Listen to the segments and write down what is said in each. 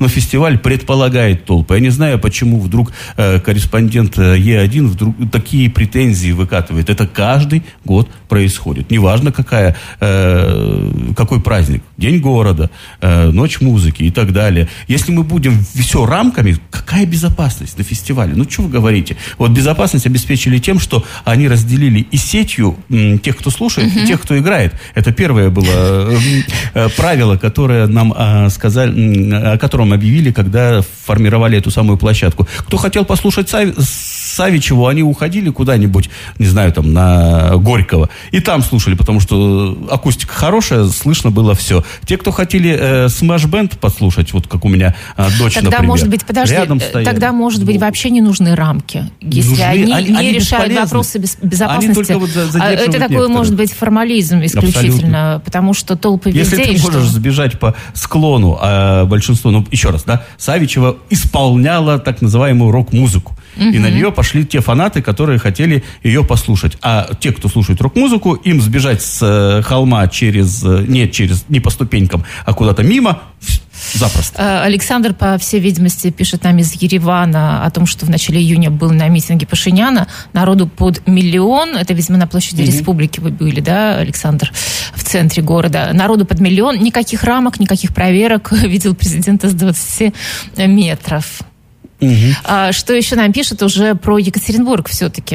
но фестиваль предполагает толпы. Я не знаю, почему вдруг корреспондент Е1 вдруг такие претензии выкатывает. Это каждый год происходит. Неважно, какой праздник. День города, ночь музыки и так далее. Если мы будем все рамками, какая безопасность на фестивале? Ну, что вы говорите? Вот безопасность обеспечили тем, что они разделили и сетью тех, кто слушает, и тех, кто играет. Это первое было правило, которое нам сказали, о котором объявили, когда формировали эту самую площадку. Кто хотел послушать Савичеву, они уходили куда-нибудь, не знаю, там, на Горького, и там слушали, потому что акустика хорошая, слышно было все. Те, кто хотели Smash Band послушать, вот как у меня дочь, тогда, например, может быть, подожди, тогда, может быть, вообще не нужны рамки, если они не решают вопросы безопасности. Это такой, может быть, формализм исключительно, потому что толпы везде. Если ты можешь сбежать по склону, а большинство, еще раз, да, Савичева исполняла так называемую рок-музыку. И на нее пошли те фанаты, которые хотели ее послушать. А те, кто слушает рок-музыку, им сбежать с холма не по ступенькам, а куда-то мимо, запросто. Александр, по всей видимости, пишет нам из Еревана о том, что в начале июня был на митинге Пашиняна. Народу под 1 миллион. Это, видимо, на площади Республики вы были, да, Александр, в центре города. Народу под 1 миллион. Никаких рамок, никаких проверок. Видел президента с 20 метров. Что еще нам пишут уже про Екатеринбург все-таки?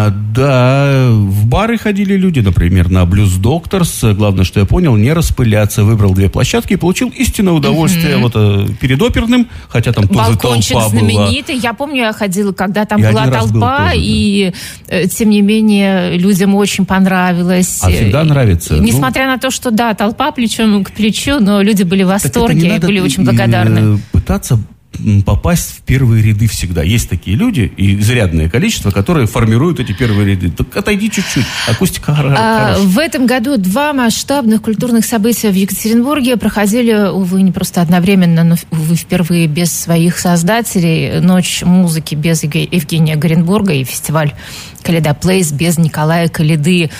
Да, в бары ходили люди, например, на Blues Doctors. Главное, что я понял, не распыляться. Выбрал 2 площадки и получил истинное удовольствие вот перед оперным, хотя там тоже балкончик толпа знаменитый. была. Я помню, я ходила, когда там была толпа, тоже, и тем не менее людям очень понравилось. А всегда нравится. Несмотря на то, что да, толпа плечом к плечу, но люди были в восторге и были очень благодарны. Пытаться попасть в первые ряды всегда. Есть такие люди, и изрядное количество, которые формируют эти первые ряды. Так отойди чуть-чуть, акустика хорошая. В этом году 2 масштабных культурных события в Екатеринбурге проходили, увы, не просто одновременно, но, увы, впервые без своих создателей. Ночь музыки без Евгения Горенбурга и фестиваль Коляда Плейс без Николая Коляды.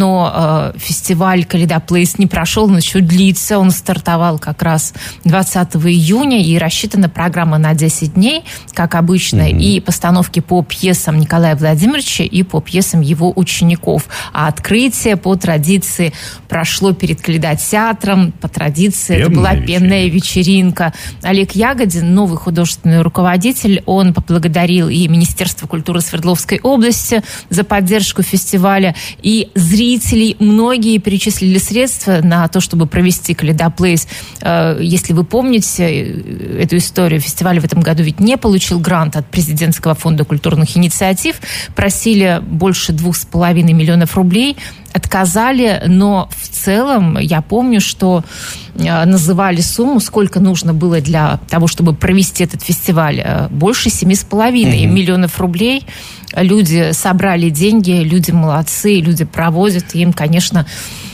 Но фестиваль Коляда Плейс не прошел, он еще длится. Он стартовал как раз 20 июня, и рассчитана программа на 10 дней, как обычно, и постановки по пьесам Николая Владимировича и по пьесам его учеников. А открытие по традиции прошло перед Коляда-театром. По традиции это была пенная вечеринка. Олег Ягодин, новый художественный руководитель, он поблагодарил и Министерство культуры Свердловской области за поддержку фестиваля, и зрителей. Многие перечислили средства на то, чтобы провести Коляда Плейс. Если вы помните эту историю, фестиваль в этом году ведь не получил грант от Президентского фонда культурных инициатив. Просили больше 2,5 миллионов рублей. Отказали, но в целом я помню, что называли сумму, сколько нужно было для того, чтобы провести этот фестиваль. Больше 7,5 миллионов рублей. Люди собрали деньги, люди молодцы, люди проводят, и им, конечно,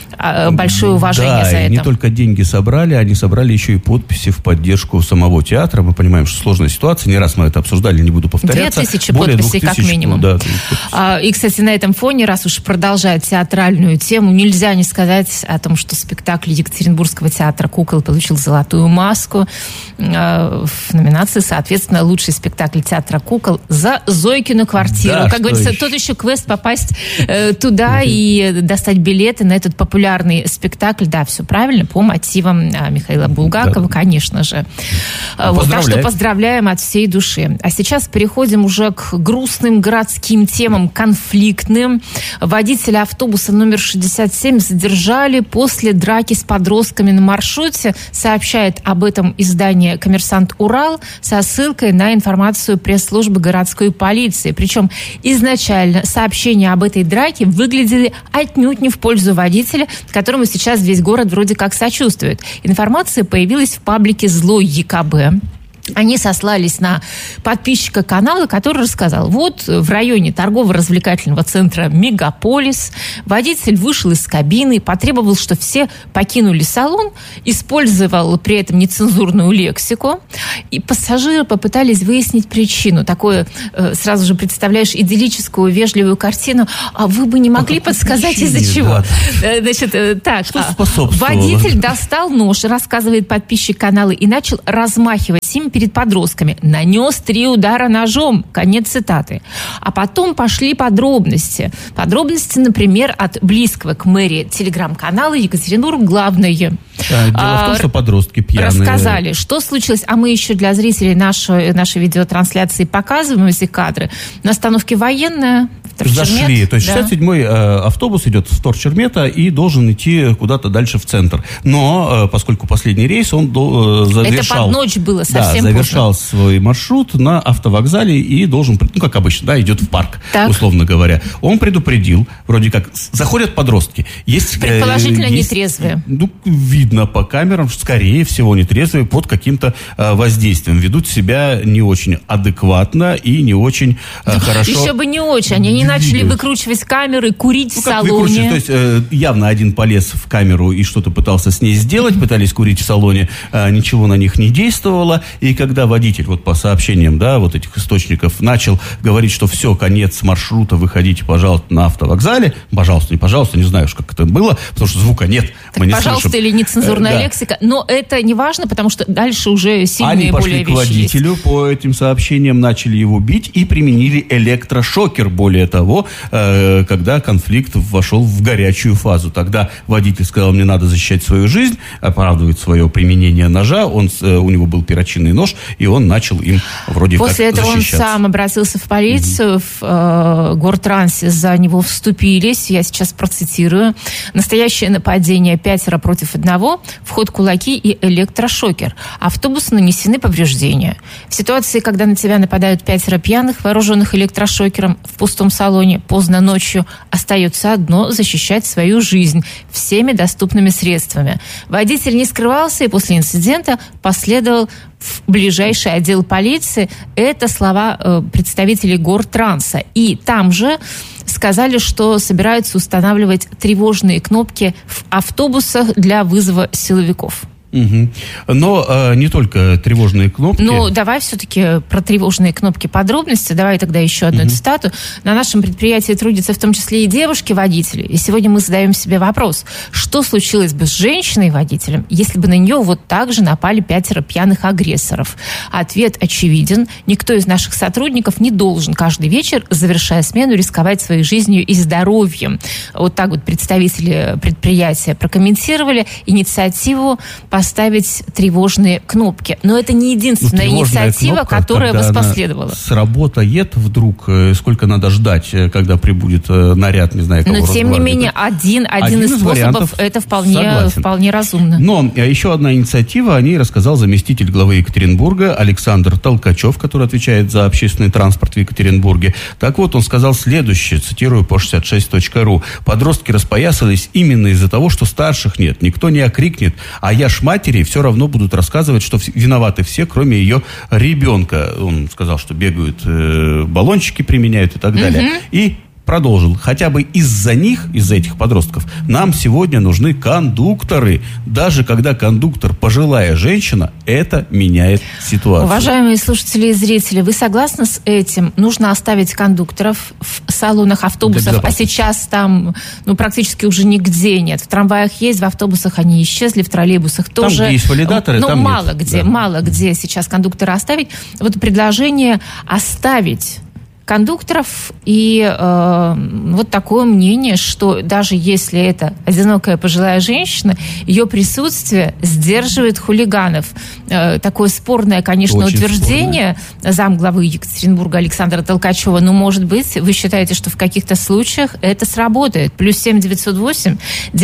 большое уважение за это. Не только деньги собрали, они собрали еще и подписи в поддержку самого театра. Мы понимаем, что сложная ситуация. Не раз мы это обсуждали, не буду повторяться. 2000 подписей, как минимум. Да, и, кстати, на этом фоне, раз уж продолжать театральную тему, нельзя не сказать о том, что спектакль Екатеринбургского театра «Кукол» получил «Золотую маску» в номинации, соответственно, лучший спектакль театра «Кукол» за Зойкину квартиру. Да, как говорится, тот еще квест попасть туда и достать билеты на этот популярный спектакль, да, все правильно, по мотивам Михаила Булгакова, да, конечно же. Вот, так что поздравляем от всей души. А сейчас переходим уже к грустным городским темам, конфликтным. Водителя автобуса номер 67 задержали после драки с подростками на маршруте. Сообщает об этом издание «Коммерсант Урал» со ссылкой на информацию пресс-службы городской полиции. Причем изначально сообщения об этой драке выглядели отнюдь не в пользу водителя, которому сейчас весь город вроде как сочувствует. Информация появилась в паблике «Злой ЕКБ». Они сослались на подписчика канала, который рассказал, вот в районе торгово-развлекательного центра «Мегаполис» водитель вышел из кабины, потребовал, что все покинули салон, использовал при этом нецензурную лексику, и пассажиры попытались выяснить причину. Такое, сразу же представляешь, идиллическую, вежливую картину. А вы бы не могли подсказать, из-за чего? Да. Значит, так, что способствовало? Водитель достал нож, рассказывает подписчик канала, и начал размахивать им перед подростками. Нанес 3 удара ножом. Конец цитаты. А потом пошли подробности. Подробности, например, от близкого к мэрии телеграм-канала «Екатеринбург главное». Дело в том, что подростки пьяные. Рассказали, что случилось. А мы еще для зрителей нашей видеотрансляции показываем эти кадры. На остановке «Военная». Зашли. То есть 67-й автобус идет с Вторчермета и должен идти куда-то дальше в центр. Но поскольку последний рейс, он завершал... Это под ночь было совсем завершал поздно. Свой маршрут на автовокзале и должен, как обычно, идет в парк, так. условно говоря. Он предупредил, вроде как, заходят подростки. Предположительно нетрезвые. Видно по камерам, что, скорее всего, нетрезвые под каким-то воздействием. Ведут себя не очень адекватно и не очень хорошо. Еще бы не очень. Они не начали выкручивать камеры, курить в салоне. То есть явно один полез в камеру и что-то пытался с ней сделать, пытались курить в салоне, ничего на них не действовало. И когда водитель, вот по сообщениям, вот этих источников, начал говорить, что все, конец маршрута, выходите, пожалуйста, на автовокзале. Пожалуйста, не знаю, как это было, потому что звука нет. Так, мы не пожалуйста, слышим. Или нецензурная лексика. Но это не важно, потому что дальше уже сильные более вещи есть. Они пошли к водителю, по этим сообщениям начали его бить и применили электрошокер, более того, когда конфликт вошел в горячую фазу. Тогда водитель сказал, мне надо защищать свою жизнь, оправдывает свое применение ножа, у него был перочинный нож, и он начал им вроде После как защищаться. После этого он сам обратился в полицию, в Гортрансе за него вступились, я сейчас процитирую. Настоящее нападение 5 против 1, в ход кулаки и электрошокер. Автобусу нанесены повреждения. В ситуации, когда на тебя нападают 5 пьяных, вооруженных электрошокером в пустом салоне поздно ночью, остается одно – защищать свою жизнь всеми доступными средствами. Водитель не скрывался и после инцидента последовал в ближайший отдел полиции. Это слова представителей Гортранса. И там же сказали, что собираются устанавливать тревожные кнопки в автобусах для вызова силовиков. Угу. Но не только тревожные кнопки. Ну, давай все-таки про тревожные кнопки подробности. Давай тогда еще одну цитату. На нашем предприятии трудятся в том числе и девушки-водители. И сегодня мы задаем себе вопрос, что случилось бы с женщиной-водителем, если бы на нее вот так же напали 5 пьяных агрессоров? Ответ очевиден. Никто из наших сотрудников не должен каждый вечер, завершая смену, рисковать своей жизнью и здоровьем. Вот так вот представители предприятия прокомментировали инициативу поставить тревожные кнопки. Но это не единственная инициатива, которая воспоследовала. Сработает вдруг, сколько надо ждать, когда прибудет наряд, не знаю, кого. Но тем не менее, один из способов, это вполне разумно. Но еще одна инициатива, о ней рассказал заместитель главы Екатеринбурга Александр Толкачев, который отвечает за общественный транспорт в Екатеринбурге. Так вот, он сказал следующее, цитирую по 66.ru. Подростки распоясались именно из-за того, что старших нет. Никто не окрикнет, а я ж матери все равно будут рассказывать, что виноваты все, кроме ее ребенка. Он сказал, что бегают, баллончики применяют и так далее. И продолжил. Хотя бы из-за них, из-за этих подростков, нам сегодня нужны кондукторы. Даже когда кондуктор пожилая женщина, это меняет ситуацию. Уважаемые слушатели и зрители, вы согласны с этим? Нужно оставить кондукторов в салонах автобусов, а сейчас там практически уже нигде нет. В трамваях есть, в автобусах они исчезли, в троллейбусах тоже. Там, где есть валидаторы, там мало нет. Где, мало где сейчас кондуктора оставить. Вот предложение оставить кондукторов и вот такое мнение, что даже если это одинокая пожилая женщина, ее присутствие сдерживает хулиганов. Такое спорное, конечно, очень утверждение замглавы Екатеринбурга Александра Толкачева. Но, может быть, вы считаете, что в каких-то случаях это сработает. +7 908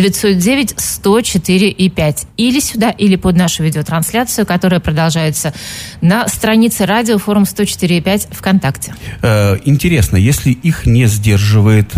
909 104 и 5. Или сюда, или под нашу видеотрансляцию, которая продолжается на странице радио Форум 104.5 ВКонтакте. Интересно, если их не сдерживает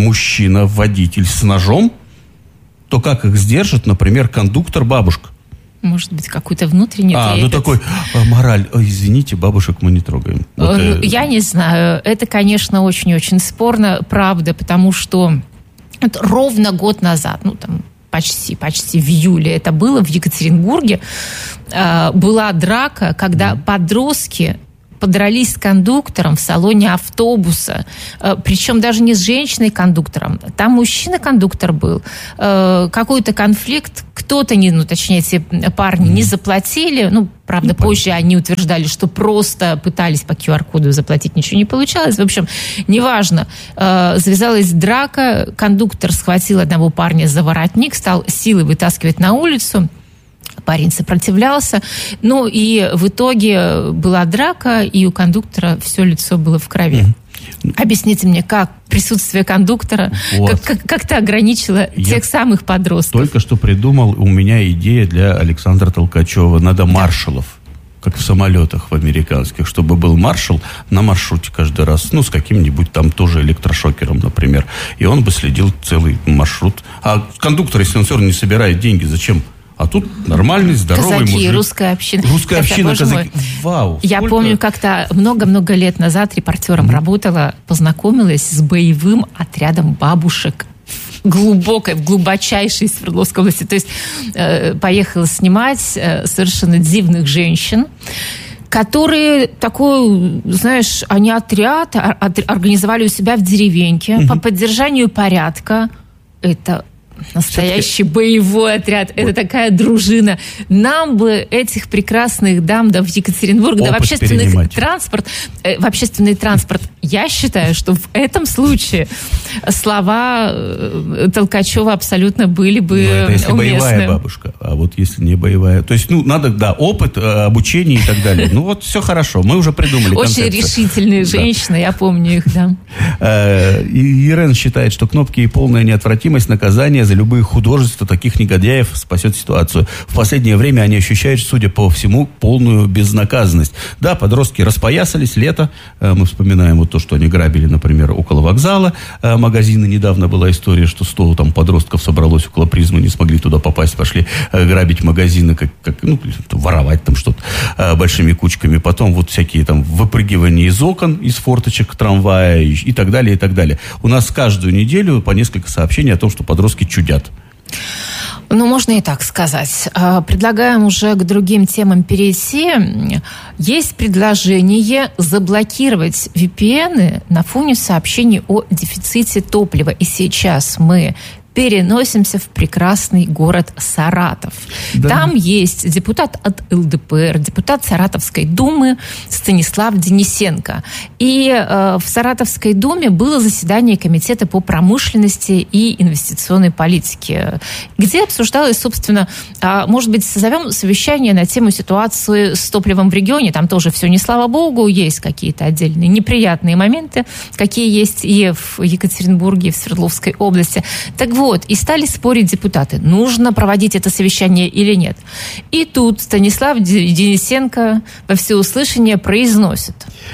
мужчина, водитель с ножом, то как их сдержит, например, кондуктор-бабушка? Может быть, какую-то внутреннюю... такой мораль. Извините, бабушек мы не трогаем. Я не знаю. Это, конечно, очень-очень спорно, правда, потому что ровно год назад, почти в июле это было, в Екатеринбурге, была драка, когда подростки подрались с кондуктором в салоне автобуса, причем даже не с женщиной-кондуктором, там мужчина-кондуктор был, какой-то конфликт, кто-то, точнее, эти парни не заплатили, правда, позже они утверждали, что просто пытались по QR-коду заплатить, ничего не получалось, в общем, неважно, завязалась драка, кондуктор схватил одного парня за воротник, стал силой вытаскивать на улицу, парень сопротивлялся, и в итоге была драка, и у кондуктора все лицо было в крови. Объясните мне, как присутствие кондуктора как-то ограничило тех самых подростков? Только что придумал у меня идея для Александра Толкачева. Надо маршалов, как в самолетах в американских, чтобы был маршал на маршруте каждый раз, с каким-нибудь там тоже электрошокером, например. И он бы следил целый маршрут. А кондуктор, если он все равно не собирает деньги, зачем? А тут нормальный, здоровый казаки, мужик. Русская община. Русская община, казаки. Вау. Я помню, как-то много-много лет назад репортером работала, познакомилась с боевым отрядом бабушек в глубочайшей Свердловской области. То есть поехала снимать совершенно дивных женщин, которые такой, они отряд организовали у себя в деревеньке по поддержанию порядка. Это настоящий боевой отряд. Это такая дружина. Нам бы этих прекрасных дам в Екатеринбург, в общественный транспорт. Я считаю, что в этом случае слова Толкачева абсолютно были бы это если уместны. Боевая бабушка, а вот если не боевая. То есть, надо, опыт, обучение и так далее. Все хорошо, мы уже придумали концепцию. Очень решительные женщины, я помню их, да. Ирен считает, что кнопки и полная неотвратимость наказания за любые художества таких негодяев спасет ситуацию. В последнее время они ощущают, судя по всему, полную безнаказанность. Да, подростки распоясались, лето. Мы вспоминаем то, что они грабили, например, около вокзала магазины. Недавно была история, что 100 подростков собралось около Призмы, не смогли туда попасть, пошли грабить магазины, воровать там что-то большими кучками. Потом всякие выпрыгивания из окон, из форточек трамвая и так далее, и так далее. У нас каждую неделю по несколько сообщений о том, что подростки чудят. Можно и так сказать. Предлагаем уже к другим темам перейти. Есть предложение заблокировать VPN на фоне сообщений о дефиците топлива. И сейчас мы переносимся в прекрасный город Саратов. Да. Там есть депутат от ЛДПР, депутат Саратовской думы Станислав Денисенко. И в Саратовской думе было заседание комитета по промышленности и инвестиционной политике, где обсуждалось, собственно, может быть, созовем совещание на тему ситуации с топливом в регионе. Там тоже все не слава богу, есть какие-то отдельные неприятные моменты, какие есть и в Екатеринбурге, и в Свердловской области. Так вот, и стали спорить депутаты, нужно проводить это совещание или нет. И тут Станислав Денисенко во всеуслышание произносит.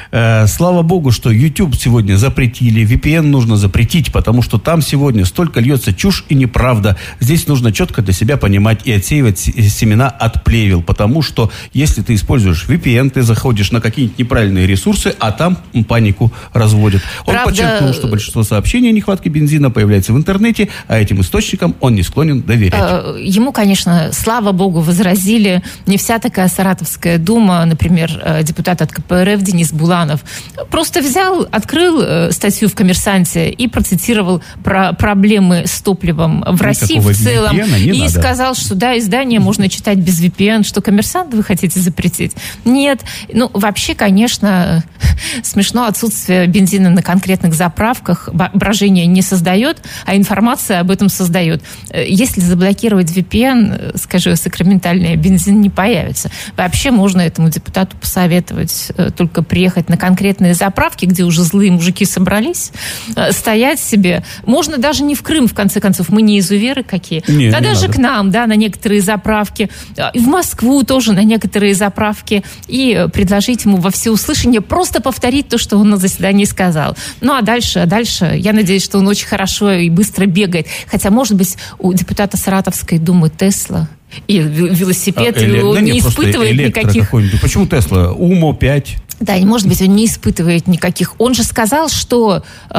Слава богу, что YouTube сегодня запретили, VPN нужно запретить, потому что там сегодня столько льется чушь и неправда. Здесь нужно четко для себя понимать и отсеивать семена от плевел, потому что если ты используешь VPN, ты заходишь на какие-нибудь неправильные ресурсы, а там панику разводят. Он подчеркнул, что большинство сообщений о нехватке бензина появляется в интернете, а этим источникам он не склонен доверять. Ему, конечно, слава богу, возразили. Не вся такая Саратовская дума, например, депутат от КПРФ Денис Буланов, просто взял, открыл статью в «Коммерсанте» и процитировал про проблемы с топливом в России в целом. И сказал, что да, издание можно читать без VPN, что «Коммерсант» вы хотите запретить? Нет. Вообще, конечно, смешно, отсутствие бензина на конкретных заправках брожение не создает, а информация об этом создает. Если заблокировать VPN, скажу, сакраментальный бензин не появится. Вообще можно этому депутату посоветовать только приехать на конкретные заправки, где уже злые мужики собрались, стоять себе. Можно даже не в Крым, в конце концов, мы не изуверы какие, а даже к нам, да, на некоторые заправки, и в Москву тоже на некоторые заправки, и предложить ему во всеуслышание просто повторить то, что он на заседании сказал. А дальше, я надеюсь, что он очень хорошо и быстро бегает. Хотя, может быть, у депутата Саратовской думы Тесла И велосипед не испытывает никаких... Почему Тесла? УМО 5. Да, и, может быть, он не испытывает никаких... Он же сказал, что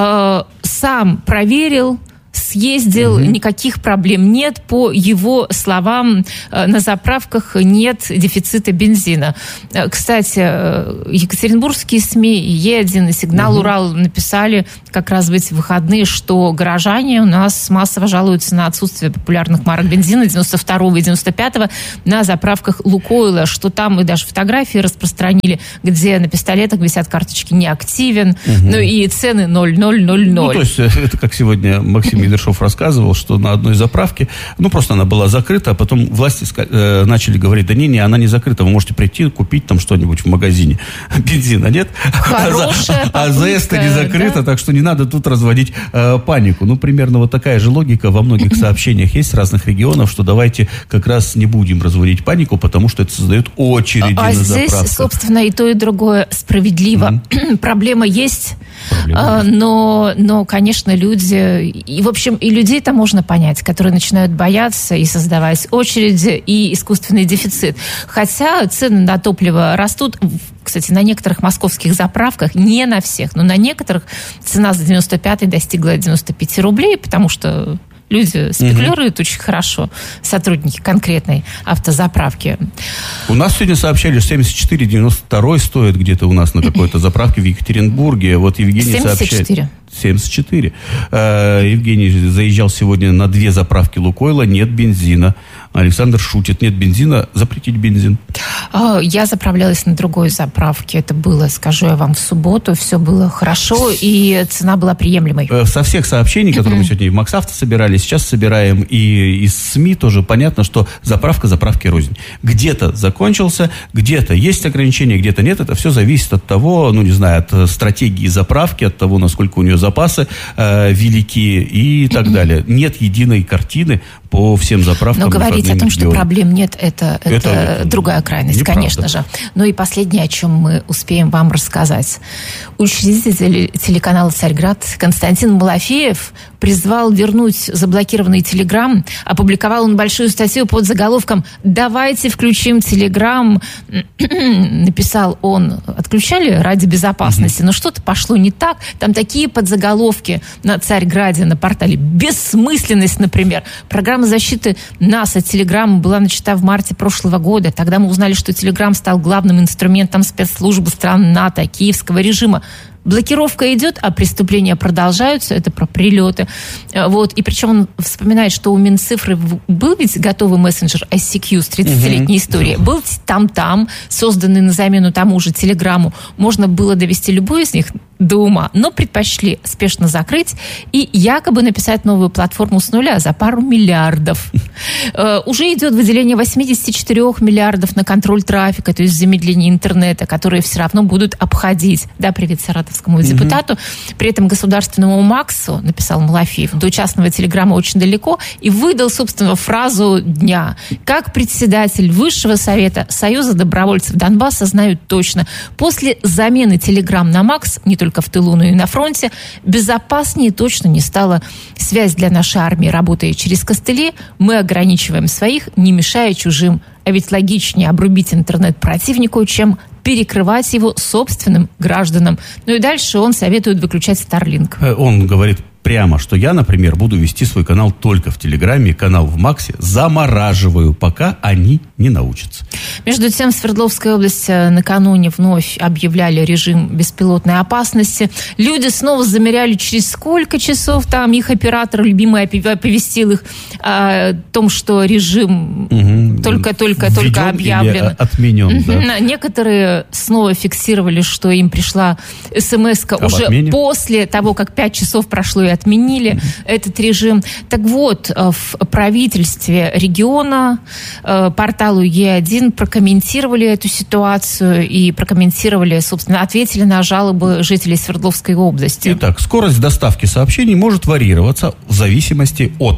сам проверил, съездил, никаких проблем нет. По его словам, на заправках нет дефицита бензина. Кстати, екатеринбургские СМИ, Е1 и Сигнал Урал написали как раз в эти выходные, что горожане у нас массово жалуются на отсутствие популярных марок бензина 92-го и 95-го на заправках Лукойла, что там мы даже фотографии распространили, где на пистолетах висят карточки «неактивен», ну и цены 0,000. Ну, то есть, это как сегодня Максим Едершов рассказывал, что на одной заправке, просто она была закрыта, а потом власти начали говорить, да не, она не закрыта, вы можете прийти купить там что-нибудь в магазине. Бензина нет, а АЗС-то не закрыта, так что не надо тут разводить панику. Примерно вот такая же логика во многих сообщениях есть с разных регионов, что давайте как раз не будем разводить панику, потому что это создает очереди на заправках. Здесь, собственно, и то, и другое справедливо. Проблема есть, но, конечно, люди... И, в общем, и людей-то можно понять, которые начинают бояться и создавать очереди, и искусственный дефицит. Хотя цены на топливо растут. Кстати, на некоторых московских заправках, не на всех, но на некоторых цена за 95-й достигла 95 рублей, потому что люди спекулируют очень хорошо, сотрудники конкретной автозаправки. У нас сегодня сообщали, что 74,92 стоит где-то у нас на какой-то заправке в Екатеринбурге. Вот Евгений 74. 74. Евгений заезжал сегодня на 2 заправки Лукойла, нет бензина. Александр шутит, нет бензина, запретить бензин. Я заправлялась на другой заправке. Это было, скажу я вам, в субботу. Все было хорошо, и цена была приемлемой. Со всех сообщений, которые мы сегодня и в МаксАвто собирали, сейчас собираем и из СМИ тоже понятно, что заправки рознь. Где-то закончился, где-то есть ограничения, где-то нет. Это все зависит от того, от стратегии заправки, от того, насколько у нее запасы велики и так далее. Нет единой картины по всем заправкам. Но говорить о том, что проблем нет, это другая крайность, неправда. Конечно же. Ну и последнее, о чем мы успеем вам рассказать. Учредитель телеканала «Царьград» Константин Малафеев призвал вернуть заблокированный Телеграм. Опубликовал он большую статью под заголовком «Давайте включим Телеграм». Написал он. Отключали ради безопасности, но что-то пошло не так. Там такие подзаголовки на Царьграде, на портале. Бессмысленность, например. Программа защиты нас от Телеграма была начата в марте прошлого года. Тогда мы узнали, что Телеграм стал главным инструментом спецслужб стран НАТО, киевского режима. Блокировка идет, а преступления продолжаются. Это про прилеты. И причем он вспоминает, что у Минцифры был ведь готовый мессенджер ICQ с 30-летней историей. Был там, созданный на замену тому же Телеграму. Можно было довести любой из них до ума, но предпочли спешно закрыть и якобы написать новую платформу с нуля за пару миллиардов. Уже идет выделение 84 миллиардов на контроль трафика, то есть замедление интернета, которые все равно будут обходить. Да, привет саратовскому депутату. При этом государственному МАКСу, написал Малафеев, до частного Телеграма очень далеко, и выдал, собственно, фразу дня. Как председатель Высшего совета Союза добровольцев Донбасса знают точно. После замены Телеграм на МАКС, не только в тылу, но и на фронте, безопаснее точно не стало. Связь для нашей армии работает через костыли. Мы ограничиваем своих, не мешая чужим. А ведь логичнее обрубить интернет противнику, чем перекрывать его собственным гражданам. Ну и дальше он советует выключать Starlink. Он говорит прямо, что я, например, буду вести свой канал только в Телеграме, канал в Максе замораживаю, пока они не научатся. Между тем, в Свердловской области накануне вновь объявляли режим беспилотной опасности. Люди снова замеряли, через сколько часов там их оператор любимый оповестил их о том, что режим только объявлен. Отменен, да. Некоторые снова фиксировали, что им пришла смс-ка уже после того, как 5 часов прошло и отменили этот режим. Так вот, в правительстве региона порталу Е1 прокомментировали эту ситуацию и прокомментировали, собственно, ответили на жалобы жителей Свердловской области. Итак, скорость доставки сообщений может варьироваться в зависимости от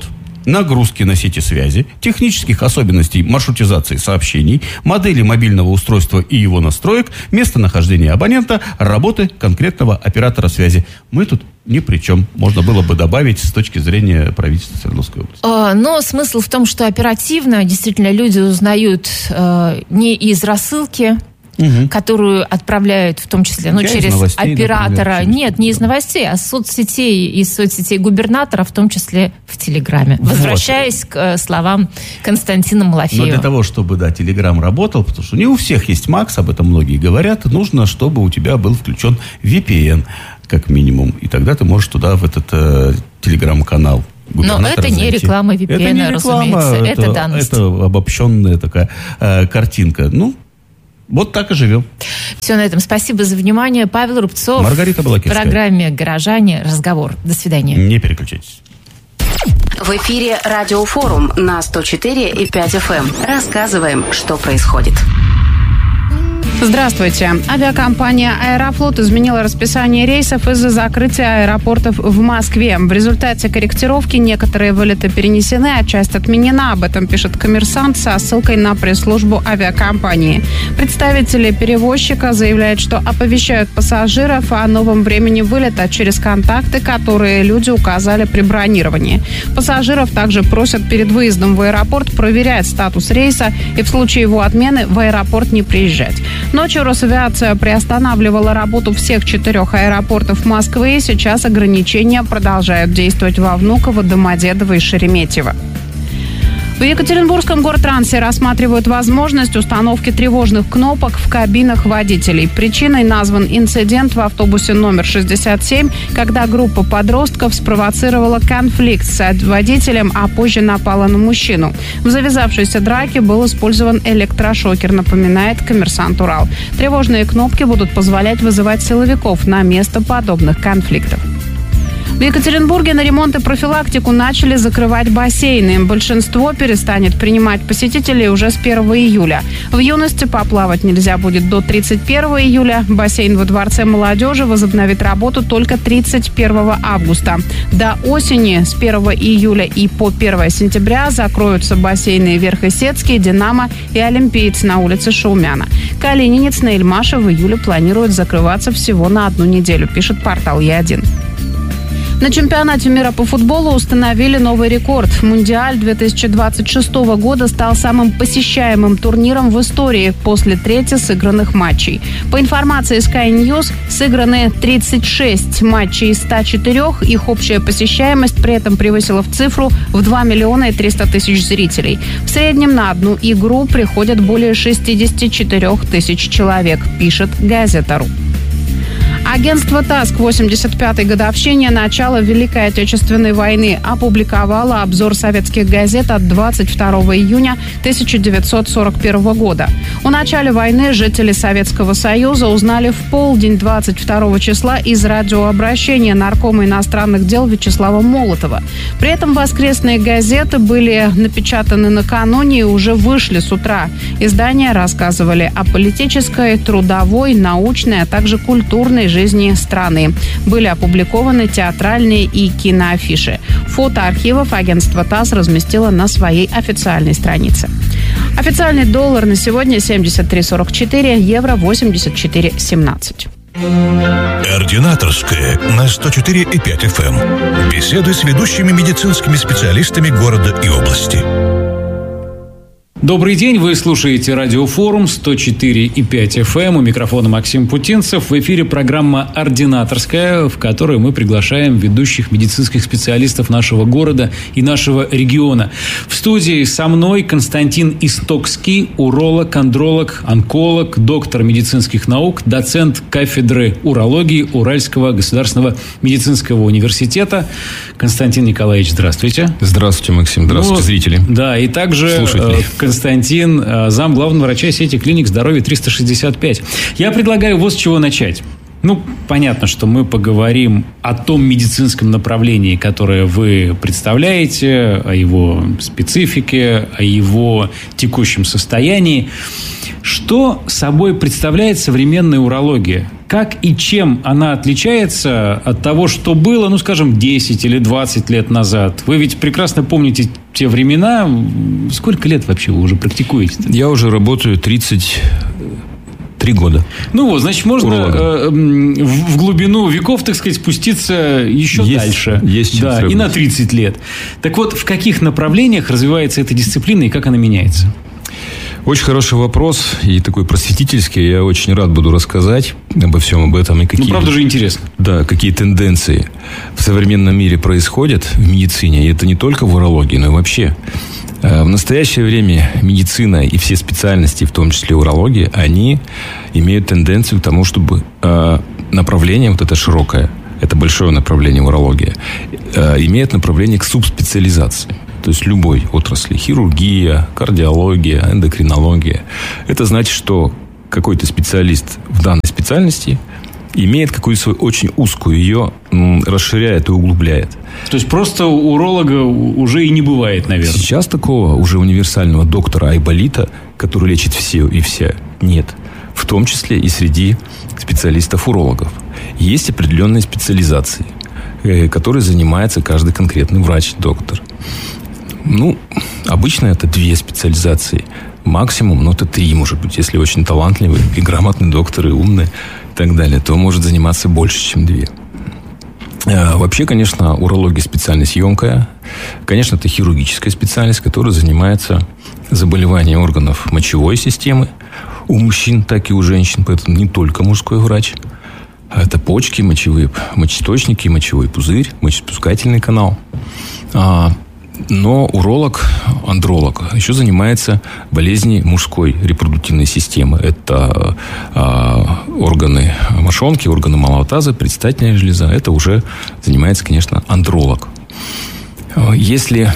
нагрузки на сети связи, технических особенностей маршрутизации сообщений, модели мобильного устройства и его настроек, местонахождения абонента, работы конкретного оператора связи. Мы тут ни при чем. Можно было бы добавить с точки зрения правительства Свердловской области. Но смысл в том, что оперативно действительно люди узнают не из рассылки, которую отправляют в том числе через новостей, оператора. Например, нет, не из новостей, а из соцсетей губернатора, в том числе в Телеграме. Возвращаясь к словам Константина Малафеева. Но для того, чтобы, Телеграм работал, потому что не у всех есть Макс, об этом многие говорят, нужно, чтобы у тебя был включен VPN, как минимум. И тогда ты можешь туда, в этот Телеграм-канал Но это не реклама VPN, это не реклама, разумеется. Это данность. Это обобщенная такая картинка. Вот так и живем. Все на этом. Спасибо за внимание. Павел Рубцов. Маргарита Балакирская. В программе «Горожане. Разговор». До свидания. Не переключайтесь. В эфире Радиофорум на 104,5 FM. Рассказываем, что происходит. Здравствуйте. Авиакомпания «Аэрофлот» изменила расписание рейсов из-за закрытия аэропортов в Москве. В результате корректировки некоторые вылеты перенесены, а часть отменена. Об этом пишет «Коммерсант» со ссылкой на пресс-службу авиакомпании. Представители перевозчика заявляют, что оповещают пассажиров о новом времени вылета через контакты, которые люди указали при бронировании. Пассажиров также просят перед выездом в аэропорт проверять статус рейса и в случае его отмены в аэропорт не приезжать. Ночью Росавиация приостанавливала работу всех 4 аэропортов Москвы. Сейчас ограничения продолжают действовать во Внуково, Домодедово и Шереметьево. В Екатеринбургском Гортрансе рассматривают возможность установки тревожных кнопок в кабинах водителей. Причиной назван инцидент в автобусе номер 67, когда группа подростков спровоцировала конфликт с водителем, а позже напала на мужчину. В завязавшейся драке был использован электрошокер, напоминает «Коммерсант Урал». Тревожные кнопки будут позволять вызывать силовиков на место подобных конфликтов. В Екатеринбурге на ремонт и профилактику начали закрывать бассейны. Большинство перестанет принимать посетителей уже с 1 июля. В юности поплавать нельзя будет до 31 июля. Бассейн во Дворце молодежи возобновит работу только 31 августа. До осени с 1 июля и по 1 сентября закроются бассейны Верхесецкий, Динамо и Олимпиец на улице Шаумяна. Калининец на Эльмаше в июле планирует закрываться всего на 1 неделю, пишет портал Е1. На чемпионате мира по футболу установили новый рекорд. Мундиаль 2026 года стал самым посещаемым турниром в истории после трети сыгранных матчей. По информации Sky News, сыграны 36 матчей из 104. Их общая посещаемость при этом превысила в цифру в 2 миллиона и 300 тысяч зрителей. В среднем на одну игру приходят более 64 тысяч человек, пишет Газета.ру. Агентство ТАСС к 85-й годовщине начала Великой Отечественной войны опубликовало обзор советских газет от 22 июня 1941 года. О начале войны жители Советского Союза узнали в полдень 22 числа из радиообращения наркома иностранных дел Вячеслава Молотова. При этом воскресные газеты были напечатаны накануне и уже вышли с утра. Издания рассказывали о политической, трудовой, научной, а также культурной жизни страны. Были опубликованы театральные и киноафиши. Фото архивов агентство ТАСС разместило на своей официальной странице. Официальный доллар на сегодня 73.44, евро 84.17. Ординаторская на 104,5 FM. Беседы с ведущими медицинскими специалистами города и области. Добрый день, вы слушаете Радиофорум 104,5 FM. У микрофона Максим Путинцев. В эфире программа «Ординаторская», в которой мы приглашаем ведущих медицинских специалистов нашего города и нашего региона. В студии со мной Константин Истокский, уролог, андролог, онколог, доктор медицинских наук, доцент кафедры урологии Уральского государственного медицинского университета. Константин Николаевич, здравствуйте. Здравствуйте, Максим. Здравствуйте, зрители. Да, и также Константин, зам главного врача сети клиник здоровья 365. Я предлагаю вот с чего начать. Понятно, что мы поговорим о том медицинском направлении, которое вы представляете, о его специфике, о его текущем состоянии. Что собой представляет современная урология? Как и чем она отличается от того, что было, 10 или 20 лет назад? Вы ведь прекрасно помните те времена. Сколько лет вообще вы уже практикуете? Я уже работаю 33 года. Значит, можно в глубину веков, так сказать, спуститься еще дальше. Есть да, и на 30 лет. Так вот, в каких направлениях развивается эта дисциплина и как она меняется? Очень хороший вопрос и такой просветительский. Я очень рад буду рассказать обо всем об этом. И какие, правда же интересно. Да, какие тенденции в современном мире происходят в медицине. И это не только в урологии, но и вообще. В настоящее время медицина и все специальности, в том числе урология, они имеют тенденцию к тому, чтобы направление вот это широкое, это большое направление урология, имеет направление к субспециализации. То есть любой отрасли. Хирургия, кардиология, эндокринология. Это значит, что какой-то специалист в данной специальности имеет какую-то свою очень узкую, ее расширяет и углубляет. То есть просто уролога уже и не бывает, наверное. Сейчас такого уже универсального доктора айболита, который лечит все и вся, нет. В том числе и среди специалистов-урологов. Есть определенные специализации, которые занимается каждый конкретный врач-доктор. Обычно это 2 специализации. Максимум, это 3, может быть. Если очень талантливый и грамотный доктор, и умный, и так далее, то может заниматься больше, чем 2. Вообще, конечно, урология специальность емкая. Конечно, это хирургическая специальность, которая занимается заболеванием органов мочевой системы. У мужчин, так и у женщин. Поэтому не только мужской врач. Это почки, мочеточники, мочевой пузырь, мочеспускательный канал. Но уролог, андролог еще занимается болезнью мужской репродуктивной системы. Это органы мошонки, органы малого таза, предстательная железа. Это уже занимается, конечно, андролог. Если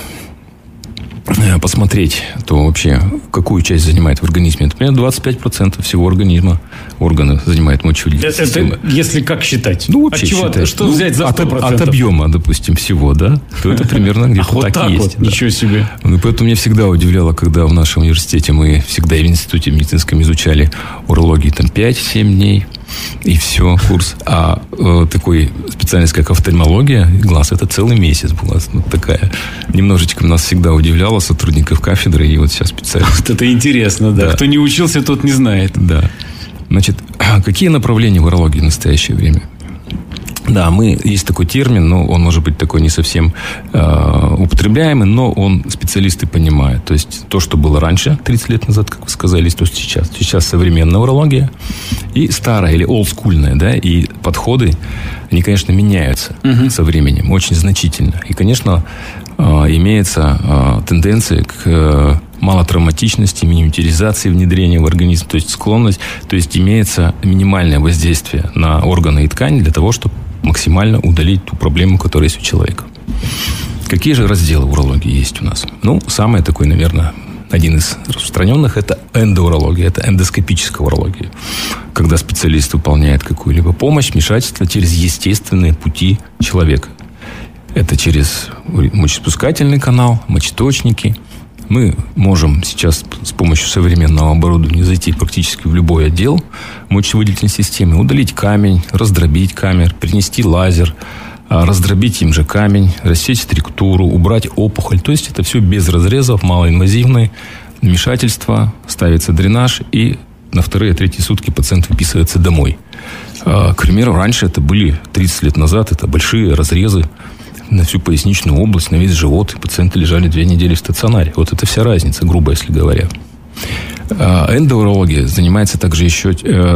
посмотреть, то вообще какую часть занимает в организме? Например, 25% всего организма органы занимает мочевыделительная система. Это если как считать? Вообще считать. Что взять за 100%? От объема, допустим, всего, да? То это примерно где-то так и есть. Ничего себе. Поэтому меня всегда удивляло, когда в нашем университете мы всегда и в институте медицинском изучали урологию 5-7 дней. И все, курс. А такой специальность, как офтальмология, глаз, это целый месяц была. Такая. Немножечко нас всегда удивляло сотрудников кафедры. И вот сейчас специально. Вот это интересно, да. Кто не учился, тот не знает. Да. Значит, какие направления в урологии в настоящее время? Да, есть такой термин, но он может быть такой не совсем употребляемый, но специалисты понимают. То есть, то, что было раньше, 30 лет назад, как вы сказали, то сейчас. Сейчас современная урология и старая или олдскульная, да, и подходы, они, конечно, меняются со временем очень значительно. И, конечно, имеется тенденция к малотравматичности, минимизации внедрения в организм, то есть склонность, то есть имеется минимальное воздействие на органы и ткани для того, чтобы максимально удалить ту проблему, которая есть у человека. Какие же разделы урологии есть у нас? Самый такой, наверное, один из распространенных – это эндоурология, это эндоскопическая урология. Когда специалист выполняет какую-либо помощь, вмешательство через естественные пути человека. Это через мочеспускательный канал, мочеточники. Мы можем сейчас с помощью современного оборудования зайти практически в любой отдел мочевыделительной системы, удалить камень, раздробить камень, принести лазер, раздробить им же камень, рассечь структуру, убрать опухоль. То есть это все без разрезов, малоинвазивное вмешательство, ставится дренаж, и на 2-3 сутки пациент выписывается домой. К примеру, раньше это были 30 лет назад, это большие разрезы на всю поясничную область, на весь живот, и пациенты лежали 2 недели в стационаре. Вот это вся разница, грубо если говоря. Эндоурология занимается также еще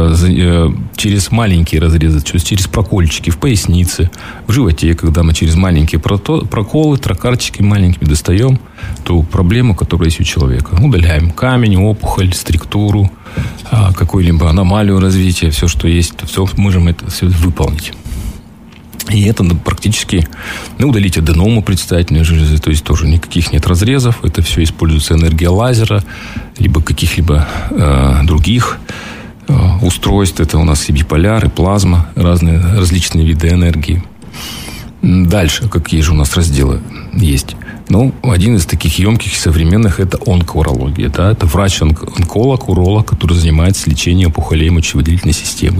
через маленькие разрезы, то есть через прокольчики в пояснице, в животе, когда мы через маленькие проколы, тракарчики маленькими достаем ту проблему, которая есть у человека. Удаляем камень, опухоль, структуру, какую-либо аномалию развития, все, что есть, все, можем это все выполнить. И это практически удалить аденому предстательной железы, то есть тоже никаких нет разрезов, это все используется энергия лазера, либо каких-либо других устройств. Это у нас и биполяр, и плазма, различные виды энергии. Дальше, какие же у нас разделы есть? Один из таких емких и современных – это онкоурология. Да? Это врач-онколог, уролог, который занимается лечением опухолей мочевыделительной системы.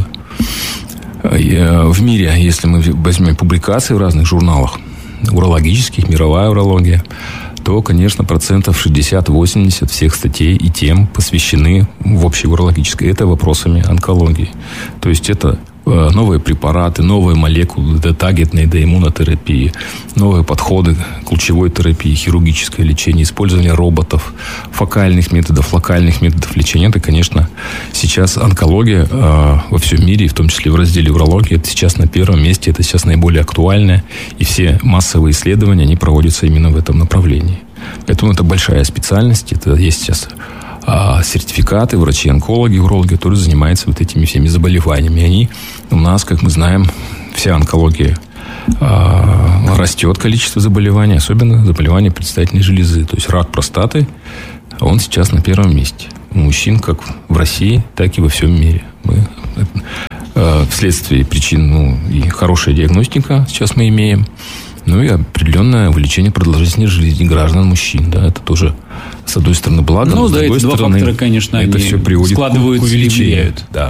В мире, если мы возьмем публикации в разных журналах урологических, мировая урология, то, конечно, 60-80% всех статей и тем посвящены в общей урологической. Это вопросами онкологии. То есть, это новые препараты, новые молекулы для таргетной, для иммунотерапии, новые подходы к лучевой терапии, хирургическое лечение, использование роботов, фокальных методов, локальных методов лечения. Это, конечно, сейчас онкология во всем мире, в том числе в разделе урологии, это сейчас на первом месте, это сейчас наиболее актуальное, и все массовые исследования, они проводятся именно в этом направлении. Поэтому это большая специальность, это есть сейчас сертификаты, врачи-онкологи, урологи, которые занимаются вот этими всеми заболеваниями. Они у нас, как мы знаем, вся онкология растет, количество заболеваний, особенно заболевания предстательной железы. То есть рак простаты, он сейчас на первом месте. У мужчин как в России, так и во всем мире. Вследствие причин, и хорошая диагностика сейчас мы имеем, и определенное увеличение продолжительности жизни граждан мужчин. Да, это тоже, с одной стороны, благо, но с другой стороны, два фактора, конечно, это все приводит к увеличению. Да.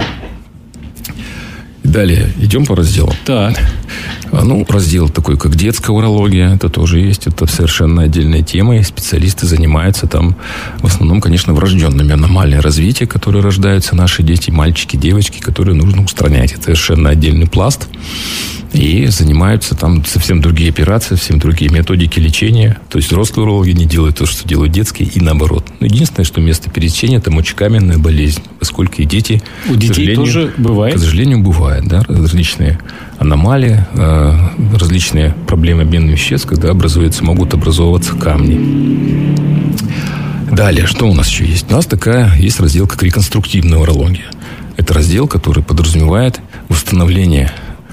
Далее, идем по разделам. Так. Раздел такой, как детская урология, это тоже есть, это совершенно отдельная тема, и специалисты занимаются там, в основном, конечно, врожденными аномалиями развития, которые рождаются наши дети, мальчики, девочки, которые нужно устранять. Это совершенно отдельный пласт. И занимаются там совсем другие операции, совсем другие методики лечения. То есть взрослые урологи не делают то, что делают детские, и наоборот. Единственное, что место пересечения – это мочекаменная болезнь. Поскольку и дети, у детей тоже бывает? К сожалению, бывает. Да? Различные аномалии, различные проблемы обмена веществ, когда могут образовываться камни. Далее, что у нас еще есть? У нас есть раздел, как реконструктивная урология. Это раздел, который подразумевает восстановление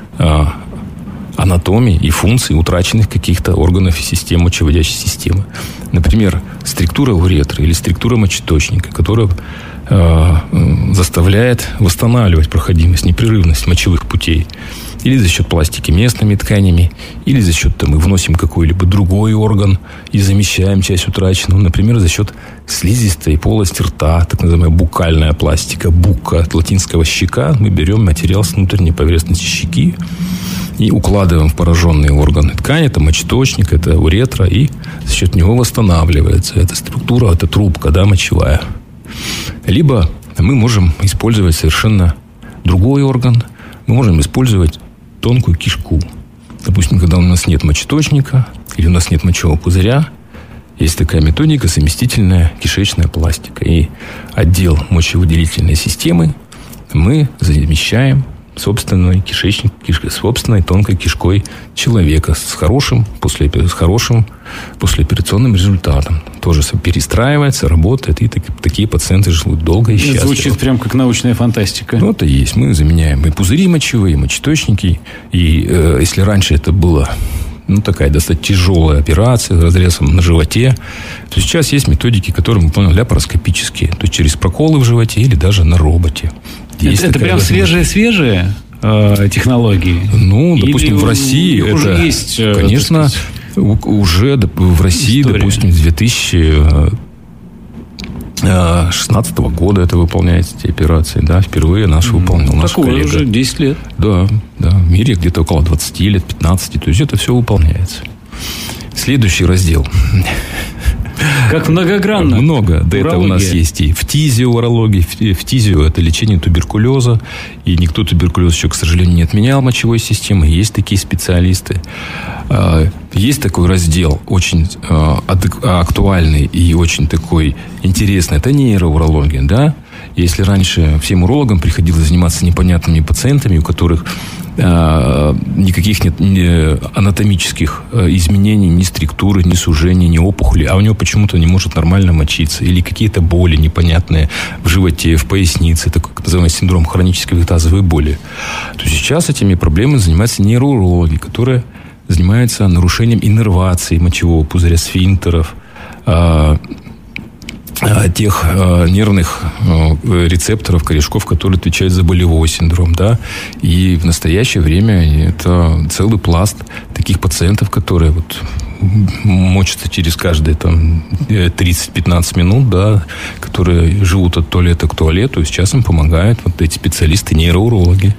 анатомии и функций утраченных каких-то органов и систем мочевыводящей системы. Например, структура уретры или структура мочеточника, которая заставляет восстанавливать проходимость, непрерывность мочевых путей. Или за счет пластики местными тканями, или за счет, мы вносим какой-либо другой орган и замещаем часть утраченного. Например, за счет слизистой полости рта, так называемая буккальная пластика, букка от латинского щека. Мы берем материал с внутренней поверхности щеки и укладываем в пораженные органы ткани. Это мочеточник, это уретра, и за счет него восстанавливается эта структура, эта трубка, мочевая. Либо мы можем использовать совершенно другой орган. Мы можем использовать тонкую кишку. Допустим, когда у нас нет мочеточника или у нас нет мочевого пузыря, есть такая методика — совместительная кишечная пластика. И отдел мочевыделительной системы мы замещаем собственной собственной тонкой кишкой человека с хорошим послеоперационным результатом. Тоже перестраивается, работает, и такие пациенты живут долго и счастливо. Звучит прям как научная фантастика. Это есть. Мы заменяем и пузыри мочевые, и мочеточники. И если раньше это было такая достаточно тяжелая операция с разрезом на животе, то сейчас есть методики, которые мы выполняем лапароскопические, то есть через проколы в животе или даже на роботе. Это прям свежие технологии? Допустим, в России уже это есть, конечно, уже в России, история. Допустим, с 2016 года это выполняется, эти операции. Да, впервые наш выполнил наш коллега. Уже 10 лет. Да. В мире где-то около 20 лет, 15. То есть это все выполняется. Следующий раздел. Как многогранно. Много. Да, это у нас есть и фтизиоурология. Фтизио – это лечение туберкулеза. И никто туберкулез еще, к сожалению, не отменял мочевой системы. Есть такие специалисты. Есть такой раздел, очень актуальный и очень такой интересный. Это нейроурология, да? Если раньше всем урологам приходилось заниматься непонятными пациентами, у которых никаких нет анатомических изменений, ни структуры, ни сужений, ни опухоли, а у него почему-то не может нормально мочиться, или какие-то боли непонятные в животе, в пояснице, такой так называемый синдром хронической тазовой боли, то сейчас этими проблемами занимается нейроурология, которая занимается нарушением иннервации мочевого пузыря, сфинктеров, тех нервных рецепторов, корешков, которые отвечают за болевой синдром, да. И в настоящее время это целый пласт таких пациентов, которые вот мочатся через каждые там 30-15 минут, да, которые живут от туалета к туалету, и сейчас им помогают вот эти специалисты, нейроурологи.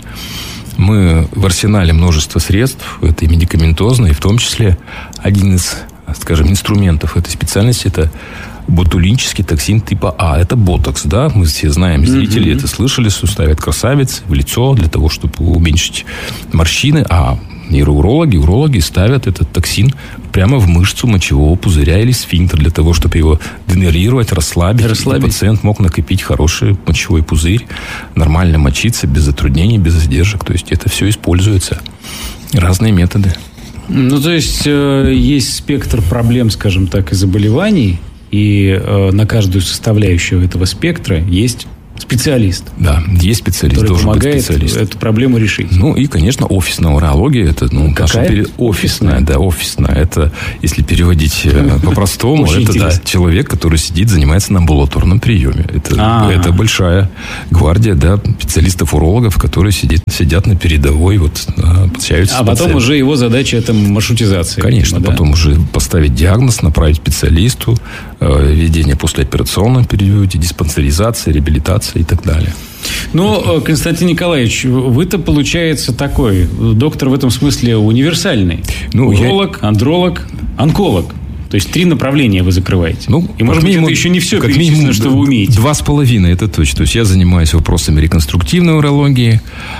Мы в арсенале множество средств, это и медикаментозно, и в том числе один из, скажем, инструментов этой специальности – это ботулинический токсин типа А. Это ботокс, да? Мы все знаем, зрители это слышали, ставят красавец в лицо для того, чтобы уменьшить морщины. А нейроурологи, урологи ставят этот токсин прямо в мышцу мочевого пузыря или сфинктер для того, чтобы его денервировать, расслабить. И пациент мог накопить хороший мочевой пузырь, нормально мочиться, без затруднений, без издержек. То есть это все используется. Разные методы. Ну, то есть есть спектр проблем, скажем так, и заболеваний, и на каждую составляющую этого спектра есть специалист. Да, есть специалист, который помогает эту проблему решить. Ну, и, конечно, офисная урология. Это, офисная, да, офисная. Это, если переводить по-простому, это человек, который сидит, занимается на амбулаторном приеме. Это большая гвардия, да, специалистов-урологов, которые сидят на передовой, вот, общаются с пациентом. Потом уже его задача – это маршрутизация. Конечно, видимо, потом уже поставить диагноз, направить специалисту, ведение послеоперационного периода, диспансеризация, реабилитация и так далее. Ну, Константин Николаевич, вы-то, получается, такой доктор в этом смысле универсальный. Уролог, андролог, онколог. То есть 3 направления вы закрываете. Ну, и, может быть, это еще не все перечислено, что вы умеете. 2,5, это точно. То есть я занимаюсь вопросами реконструктивной урологии,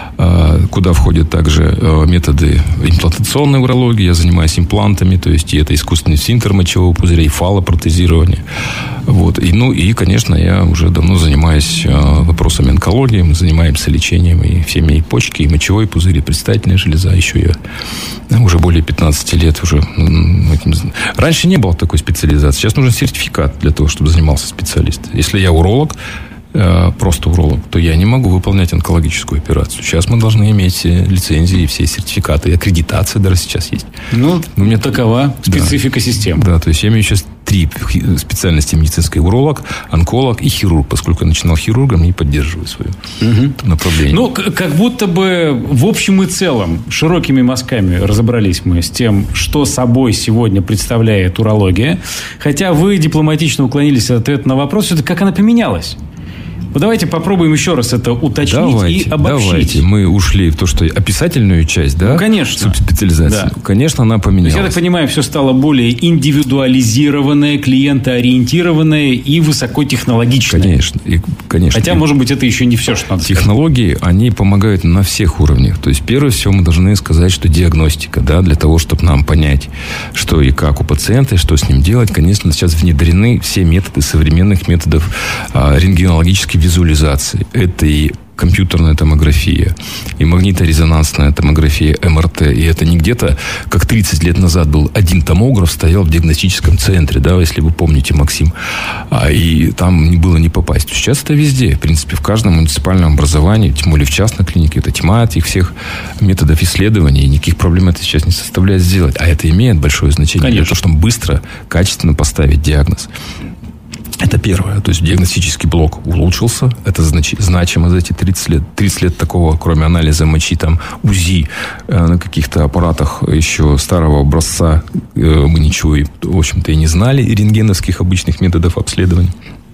куда входят также методы имплантационной урологии. Я занимаюсь имплантами, то есть и это искусственный сфинктер мочевого пузыря, и фалопротезирование. Вот. И, конечно, я уже давно занимаюсь вопросами онкологии. Мы занимаемся лечением и всеми и почки, и мочевой пузырь, и предстательная железа. Еще я уже более 15 лет уже этим. Раньше не было такой специализации. Сейчас нужен сертификат для того, чтобы занимался специалист. Если я уролог, просто уролог, то я не могу выполнять онкологическую операцию. Сейчас мы должны иметь все лицензии, все сертификаты. И аккредитация даже сейчас есть. Ну, у меня такова специфика системы. Да, то есть я имею сейчас 3 специальности медицинской: уролог, онколог и хирург. Поскольку я начинал хирургом, и поддерживаю свое направление. Ну, как будто бы в общем и целом широкими мазками разобрались мы с тем, что собой сегодня представляет урология. Хотя вы дипломатично уклонились от ответа на вопрос, все-таки как она поменялась. Ну, давайте попробуем еще раз это уточнить и обобщить. Давайте. Мы ушли в то, что описательную часть, да? Ну, конечно. Субспециализацию. Да. Конечно, она поменялась. То есть, я так понимаю, все стало более индивидуализированное, клиентоориентированное и высокотехнологичное. Конечно. Хотя, может быть, это еще не все, что надо сказать. Технологии, они помогают на всех уровнях. То есть, прежде всего, мы должны сказать, что диагностика, да, для того, чтобы нам понять, что и как у пациента, и что с ним делать. Конечно, сейчас внедрены все методы современных методов рентгенологической визуализации. Это и компьютерная томография, и магниторезонансная томография, МРТ. И это не где-то, как 30 лет назад был один томограф, стоял в диагностическом центре, да, если вы помните, Максим. И там было не попасть. Сейчас это везде. В принципе, в каждом муниципальном образовании, тем более в частной клинике, это тьма этих всех методов исследования. И никаких проблем это сейчас не составляет сделать. А это имеет большое значение. Конечно. Для того, чтобы быстро, качественно поставить диагноз. Это первое. То есть диагностический блок улучшился. Это значимо за эти 30 лет. 30 лет такого, кроме анализа мочи, там УЗИ на каких-то аппаратах еще старого образца, мы ничего, в общем-то, и не знали, и рентгеновских обычных методов обследования.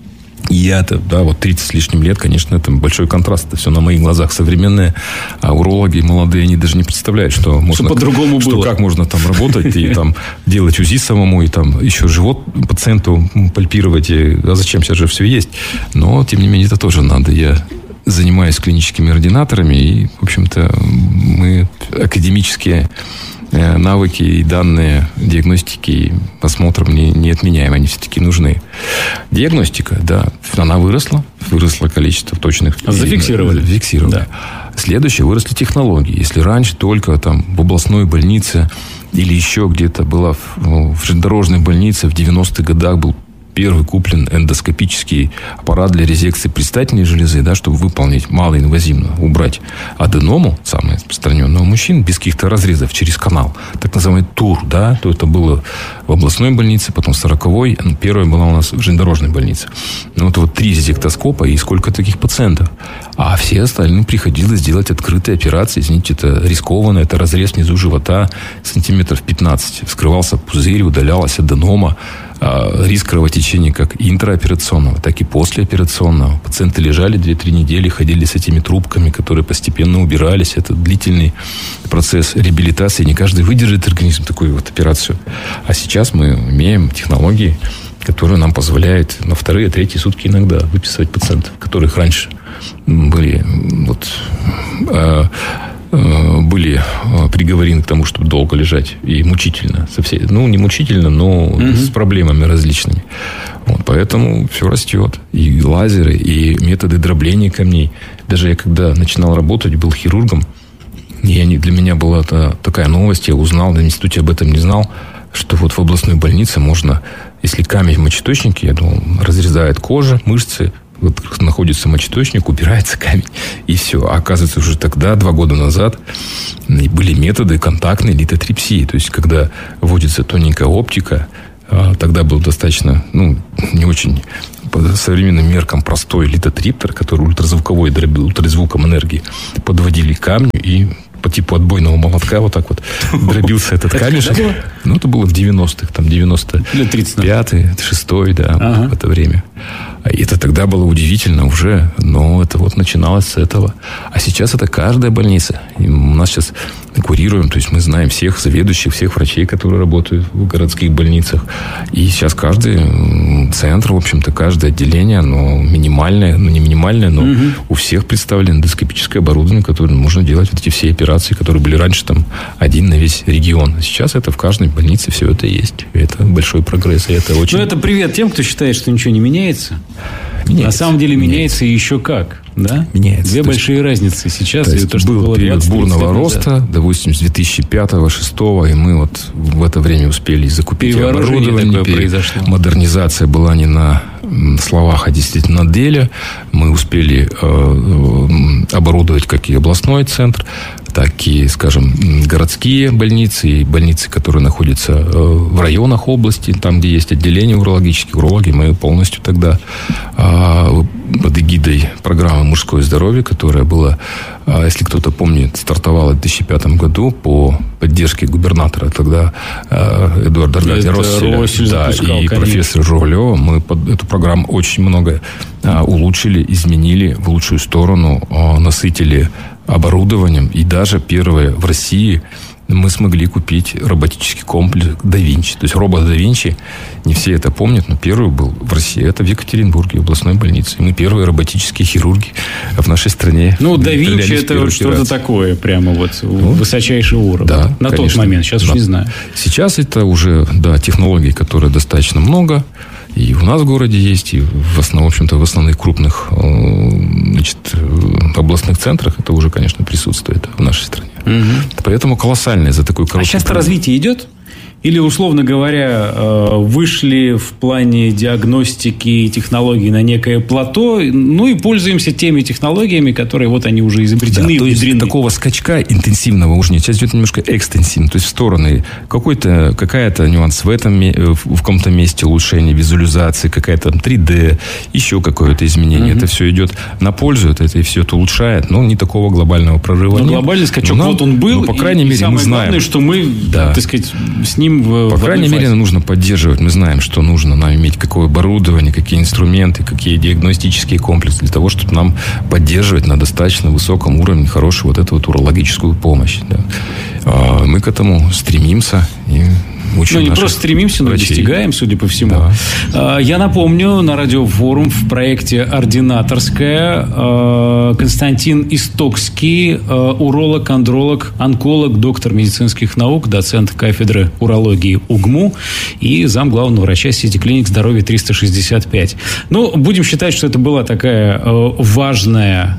И это, да, вот 30 с лишним лет, конечно, это большой контраст. Это все на моих глазах современные. А урологи молодые, они даже не представляют, что можно... Что по-другому было. Как можно там работать и там делать УЗИ самому, и там еще живот пациенту пальпировать. А зачем? Сейчас же все есть. Но, тем не менее, это тоже надо. Я занимаюсь клиническими ординаторами, и, в общем-то, мы академические навыки и данные диагностики осмотром не отменяем, они все-таки нужны. Диагностика, да, она выросло количество точных. Зафиксировали. Да. Следующее, выросли технологии. Если раньше только там в областной больнице или еще где-то была в железнодорожной больнице в 90-х годах был первый куплен эндоскопический аппарат для резекции предстательной железы, да, чтобы выполнить малоинвазивно, убрать аденому, самое распространенная у мужчин, без каких-то разрезов, через канал. Так называемый ТУР, да, то это было в областной больнице, потом в 40-й, первая была у нас в железнодорожной больнице. Ну, вот 3 зектоскопа и сколько таких пациентов. А все остальные приходилось делать открытые операции. Извините, это рискованно, это разрез внизу живота сантиметров 15. Вскрывался пузырь, удалялась аденома. Риск кровотечения как интраоперационного, так и послеоперационного. Пациенты лежали 2-3 недели, ходили с этими трубками, которые постепенно убирались. Это длительный процесс реабилитации. Не каждый выдержит организм такую вот операцию. А сейчас мы имеем технологии, которые нам позволяют на 2-3 сутки иногда выписывать пациентов, которых раньше были приговорены к тому, чтобы долго лежать и мучительно. Не мучительно, но с проблемами различными. Вот, поэтому все растет. И лазеры, и методы дробления камней. Даже я, когда начинал работать, был хирургом, и для меня была такая новость, я узнал, в институте об этом не знал, что вот в областной больнице можно, если камень в мочеточнике, я думал, разрезает кожу, мышцы, вот находится мочеточник, убирается камень, и все. А оказывается, уже тогда, 2 года назад, были методы контактной литотрипсии. То есть, когда вводится тоненькая оптика, тогда был достаточно, не очень по современным меркам простой литотриптор, который ультразвуковой дробил, ультразвуком энергии, подводили к камню и по типу отбойного молотка вот так вот дробился этот камешек. Это было в 90-х, там 95-й, 6-й, да, в это время. И это тогда было удивительно уже, но это вот начиналось с этого. А сейчас это каждая больница. И у нас сейчас курируем, то есть мы знаем всех заведующих, всех врачей, которые работают в городских больницах. И сейчас каждый центр, в общем-то, каждое отделение, оно минимальное, не минимальное, но у всех представлено эндоскопическое оборудование, которое можно делать вот эти все операции, которые были раньше там один на весь регион. Сейчас это в каждой больнице все это есть. И это большой прогресс. И это очень... это привет тем, кто считает, что ничего не меняется. На самом деле меняется и еще как. Да? Меняется. 2 большие разницы сейчас. То есть был период бурного роста, допустим, с 2005-2006, и мы вот в это время успели закупить оборудование. Модернизация была не на словах, а действительно на деле. Мы успели оборудовать как и областной центр, так и, скажем, городские больницы, и больницы, которые находятся в районах области, там, где есть отделение урологических, урологи, мы полностью тогда под эгидой программы «Мужское здоровье», которая была, если кто-то помнит, стартовала в 2005 году по поддержке губернатора тогда Эдуарда Аркадьевича Росселя, и профессора Журавлева. Мы эту программу очень много улучшили, изменили в лучшую сторону, насытили оборудованием. И даже первое в России мы смогли купить роботический комплекс Да Винчи. То есть робот Да Винчи, не все это помнят, но первый был в России. Это в Екатеринбурге, в областной больнице. И мы первые роботические хирурги в нашей стране. Да Винчи это что-то такое, прямо высочайший уровень. Да, на тот момент, сейчас уж не знаю. Сейчас это уже, технологий, которые достаточно много. И у нас в городе есть, и в основных крупных областных центрах это уже, конечно, присутствует в нашей стране. Поэтому колоссальное за такой короткий... А сейчас-то развитие идет? Или, условно говоря, вышли в плане диагностики и технологий на некое плато, и пользуемся теми технологиями, которые они уже изобретены и внедрены. То есть такого скачка интенсивного уже нет. Сейчас идет немножко экстенсивно, то есть в стороны. Какая-то нюанс в каком-то месте улучшение визуализации, какая-то 3D, еще какое-то изменение. Это все идет на пользу, это все это улучшает, но не такого глобального прорыва нет. Глобальный скачок он был. По крайней мере, мы знаем. Главное, что мы, так сказать, с ним по крайней мере, нужно поддерживать. Мы знаем, что нужно нам иметь какое оборудование, какие инструменты, какие диагностические комплексы для того, чтобы нам поддерживать на достаточно высоком уровне хорошую урологическую помощь. Да. Мы к этому стремимся и не просто стремимся, но достигаем, судя по всему. Да. Я напомню, на Радиофорум в проекте «Ординаторская» Константин Истокский, уролог, андролог, онколог, доктор медицинских наук, доцент кафедры урологии УГМУ и зам главного врача сети клиник здоровья 365. Будем считать, что это была такая важная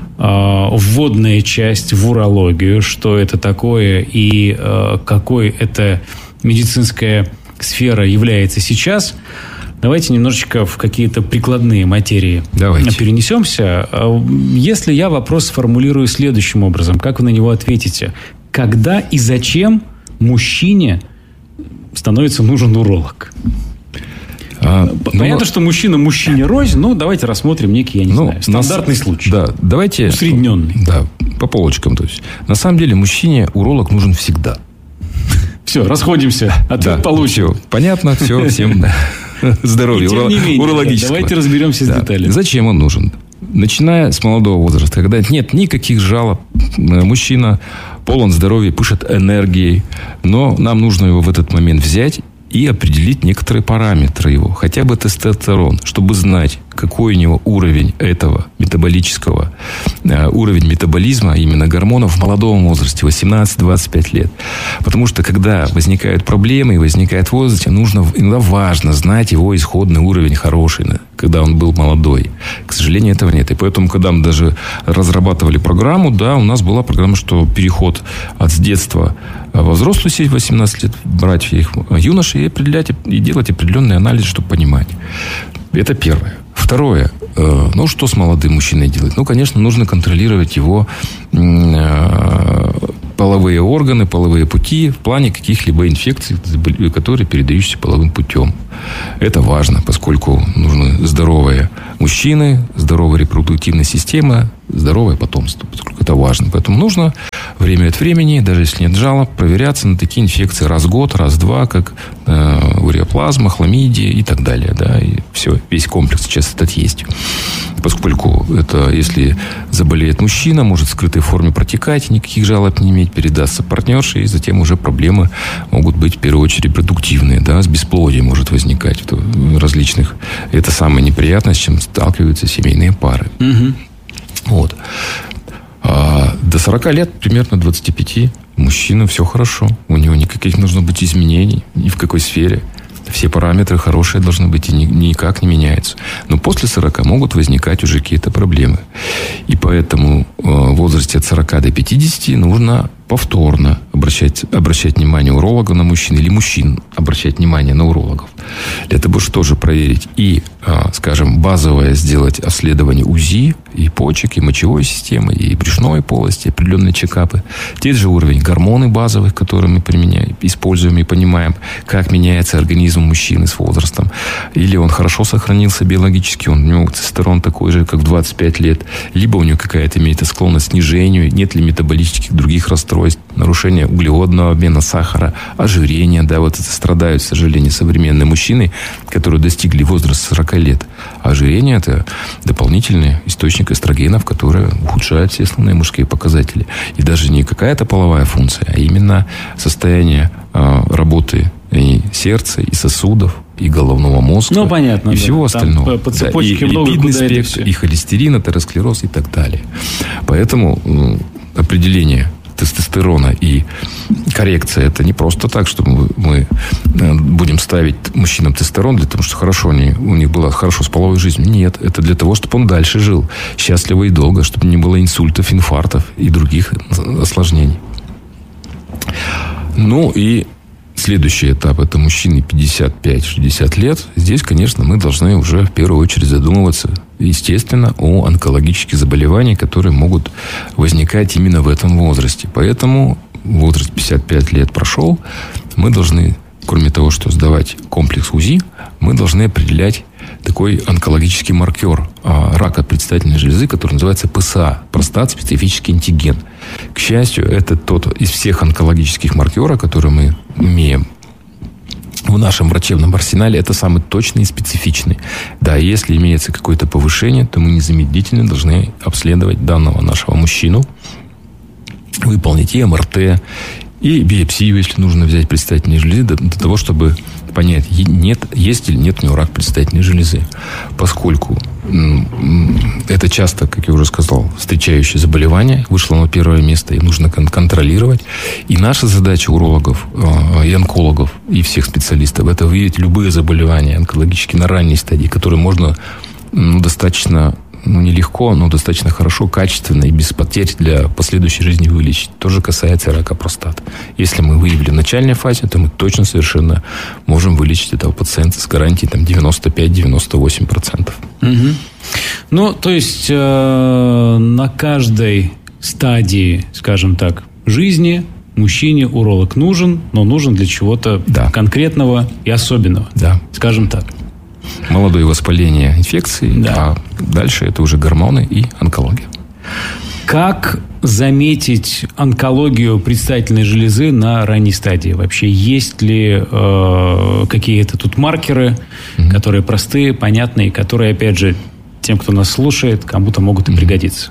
вводная часть в урологию, что это такое и какой это медицинская сфера является сейчас. Давайте немножечко в какие-то прикладные материи перенесемся. Если я вопрос сформулирую следующим образом, как вы на него ответите? Когда и зачем мужчине становится нужен уролог? Понятно, что мужчине рознь, но давайте рассмотрим некий, я не знаю, стандартный случай. Да, давайте... Усредненный. Да, по полочкам. То есть, на самом деле, мужчине уролог нужен всегда. Все, расходимся. Ответ получил. Все, понятно, все, всем здоровья. Тем не менее, урологического. Давайте разберемся с деталями. Зачем он нужен? Начиная с молодого возраста, когда нет никаких жалоб, мужчина полон здоровья, пышет энергией, но нам нужно его в этот момент взять и определить некоторые параметры его, хотя бы тестостерон, чтобы знать, какой у него уровень этого метаболического, уровень метаболизма, именно гормонов в молодом возрасте, 18-25 лет. Потому что, когда возникают проблемы и возникает в возрасте, иногда важно знать его исходный уровень хороший, когда он был молодой. К сожалению, этого нет. И поэтому, когда мы даже разрабатывали программу, да, у нас была программа, что переход от детства во взрослую сеть 18 лет, брать их юношей и определять, и делать определенный анализ, чтобы понимать. Это первое. Второе. Что с молодым мужчиной делать? Конечно, нужно контролировать его половые органы, половые пути в плане каких-либо инфекций, которые передающиеся половым путем. Это важно, поскольку нужны здоровые мужчины, здоровая репродуктивная система, здоровое потомство, поскольку это важно. Поэтому нужно время от времени, даже если нет жалоб, проверяться на такие инфекции раз в год, раз в два, как уреоплазма, хламидия и так далее. Да, и все, весь комплекс сейчас этот есть. Поскольку это, если заболеет мужчина, может в скрытой форме протекать, никаких жалоб не иметь, передастся партнерше, и затем уже проблемы могут быть в первую очередь репродуктивные, да, с бесплодием может возникать различных. Это самое неприятное, с чем сталкиваются семейные пары. Вот. До 40 лет, примерно 25, мужчина все хорошо. У него никаких не должно быть изменений ни в какой сфере. Все параметры хорошие должны быть и никак не меняются. Но после 40 могут возникать уже какие-то проблемы. И поэтому в возрасте от 40 до 50 нужно повторно обращать внимание уролога на мужчин или мужчин обращать внимание на урологов. Для того, чтобы тоже проверить и, скажем, базовое сделать обследование УЗИ и почек, и мочевой системы, и брюшной полости, определенные чекапы. Те же уровень гормоны базовых, которые мы используем и понимаем, как меняется организм мужчины с возрастом. Или он хорошо сохранился биологически, у него тестостерон такой же, как в 25 лет, либо у него какая-то имеет склонность к снижению, нет ли метаболических других расстройств, нарушение углеводного обмена, сахара, ожирение. Да, вот это страдают, к сожалению, современные мужчины, которые достигли возраста 40 лет. А ожирение – это дополнительный источник эстрогенов, которые ухудшают все основные мужские показатели. И даже не какая-то половая функция, а именно состояние работы и сердца, и сосудов, и головного мозга, понятно, и всего остального. По цепочке и липидный спектр, и холестерин, атеросклероз и так далее. Поэтому определение тестостерона и коррекция — это не просто так, что мы будем ставить мужчинам тестостерон для того, чтобы у них была хорошо с половой жизнью. Нет, это для того, чтобы он дальше жил счастливо и долго, чтобы не было инсультов, инфарктов и других осложнений. И следующий этап – это мужчины 55-60 лет. Здесь, конечно, мы должны уже в первую очередь задумываться, естественно, о онкологических заболеваниях, которые могут возникать именно в этом возрасте. Поэтому возраст 55 лет прошел, мы должны, кроме того, что сдавать комплекс УЗИ, мы должны определять такой онкологический маркер рака предстательной железы, который называется ПСА, простат-специфический антиген. К счастью, это тот из всех онкологических маркеров, которые мы имеем в нашем врачебном арсенале, это самый точный и специфичный. Да, если имеется какое-то повышение, то мы незамедлительно должны обследовать данного нашего мужчину, выполнить и МРТ, и биопсию, если нужно взять предстательные железы, для того, чтобы понять, есть или нет у него рак предстательной железы. Поскольку это часто, как я уже сказал, встречающее заболевание, вышло на первое место, и нужно контролировать. И наша задача урологов, и онкологов, и всех специалистов — это выявить любые заболевания онкологические на ранней стадии, которые можно достаточно нелегко, но достаточно хорошо, качественно и без потерь для последующей жизни вылечить. То же касается рака простаты. Если мы выявили в начальной фазе, то мы точно совершенно можем вылечить этого пациента с гарантией 95-98%. Угу. Ну, то есть на каждой стадии, скажем так, жизни мужчине уролог нужен, но нужен для чего-то конкретного и особенного. Да. Скажем так. Молодое воспаление инфекции, а дальше это уже гормоны и онкология. Как заметить онкологию предстательной железы на ранней стадии? Вообще есть ли какие-то тут маркеры, которые простые, понятные, которые, опять же, тем, кто нас слушает, кому-то могут и пригодиться?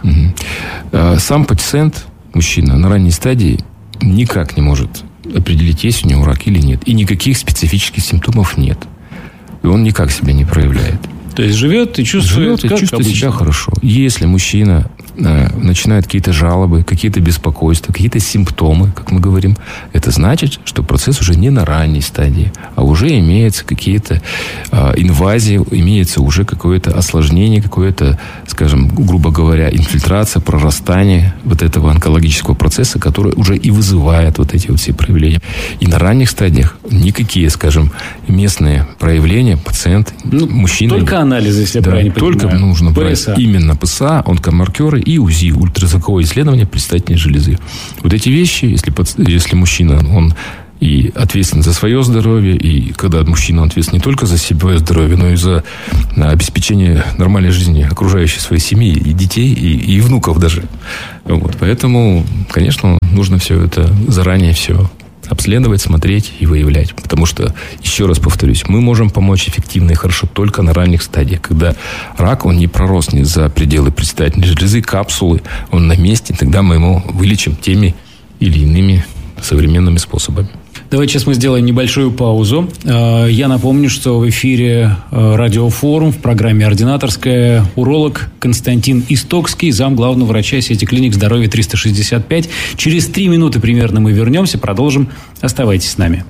Сам пациент, мужчина, на ранней стадии никак не может определить, есть у него рак или нет. И никаких специфических симптомов нет. И он никак себя не проявляет. То есть живет и чувствует себя хорошо. Если мужчина начинает какие-то жалобы, какие-то беспокойства, какие-то симптомы, как мы говорим, это значит, что процесс уже не на ранней стадии, а уже имеются какие-то инвазии, имеется уже какое-то осложнение, какое-то, скажем, грубо говоря, инфильтрация, прорастание вот этого онкологического процесса, который уже и вызывает вот эти вот все проявления. И на ранних стадиях никакие, скажем, местные проявления пациент, мужчина... Только анализы, если я правильно понимаю. Только нужно брать именно ПСА, онкомаркеры и УЗИ, ультразвуковое исследование предстательной железы. Вот эти вещи, если мужчина, он и ответственен за свое здоровье, и когда мужчина ответственен не только за свое здоровье, но и за обеспечение нормальной жизни окружающей своей семьи, и детей, и внуков даже. Вот. Поэтому, конечно, нужно все это заранее все обследовать, смотреть и выявлять. Потому что, еще раз повторюсь, мы можем помочь эффективно и хорошо только на ранних стадиях, когда рак, он не пророс не за пределы предстательной железы, капсулы, он на месте, тогда мы его вылечим теми или иными современными способами. Давайте сейчас мы сделаем небольшую паузу. Я напомню, что в эфире Радиофорум в программе «Ординаторская» уролог Константин Истокский, зам главного врача сети клиник «Здоровье 365». Через 3 минуты примерно мы вернемся, продолжим. Оставайтесь с нами.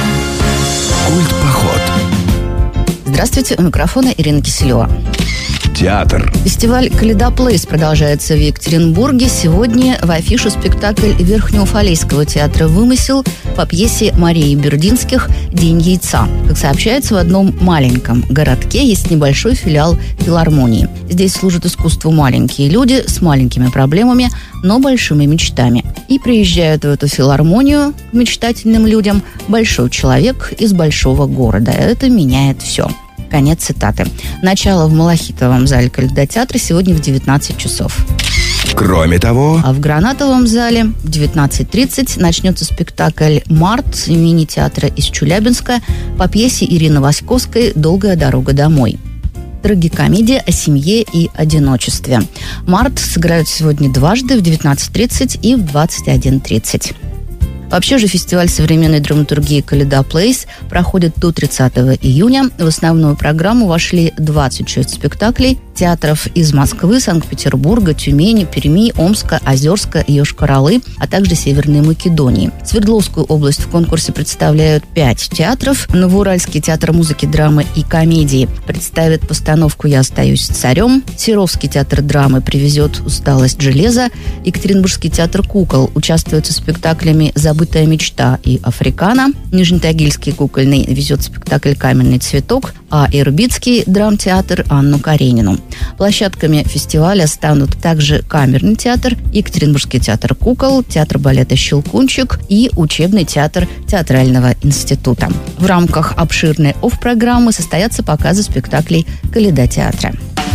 Культпоход. Здравствуйте, у микрофона Ирина Киселева. Театр. Фестиваль «Калейдоплейс» продолжается в Екатеринбурге. Сегодня в афишу спектакль Верхнеуфалейского театра «Вымысел» по пьесе Марии Бердинских «День яйца». Как сообщается, в одном маленьком городке есть небольшой филиал филармонии. Здесь служат искусству маленькие люди с маленькими проблемами, но большими мечтами. И приезжают в эту филармонию к мечтательным людям большой человек из большого города. Это меняет все. Конец цитаты. Начало в Малахитовом зале Калейдотеатра сегодня в 19 часов. Кроме того... А в Гранатовом зале в 19:30 начнется спектакль «Март» мини-театра из Челябинска по пьесе Ирины Васьковской «Долгая дорога домой». Трагикомедия о семье и одиночестве. «Март» сыграют сегодня дважды в 19:30 и в 21:30. Вообще же фестиваль современной драматургии «Калейдоплейс» проходит до 30 июня. В основную программу вошли 26 спектаклей театров из Москвы, Санкт-Петербурга, Тюмени, Перми, Омска, Озерска, Йошкар-Олы, а также Северной Македонии. Свердловскую область в конкурсе представляют 5 театров. Новоуральский театр музыки, драмы и комедии представит постановку «Я остаюсь царем». Серовский театр драмы привезет «Усталость железа». Екатеринбургский театр кукол участвует со спектаклями «Забытая мечта» и «Африкана». Нижнетагильский кукольный везет спектакль «Каменный цветок», а Ирбитский драмтеатр «Анну Каренину». Площадками фестиваля станут также камерный театр, Екатеринбургский театр кукол, театр балета «Щелкунчик» и учебный театр театрального института. В рамках обширной ОФФ-программы состоятся показы спектаклей Калейдотеатра.